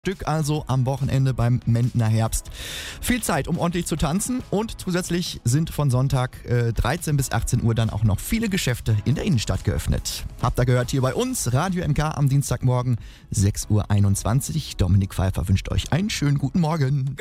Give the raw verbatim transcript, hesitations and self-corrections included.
Stück also am Wochenende beim Mendner Herbst. Viel Zeit, um ordentlich zu tanzen, und zusätzlich sind von Sonntag äh, dreizehn bis achtzehn Uhr dann auch noch viele Geschäfte in der Innenstadt geöffnet. Habt ihr gehört hier bei uns, Radio M K am Dienstagmorgen sechs Uhr einundzwanzig. Dominik Pfeiffer wünscht euch einen schönen guten Morgen.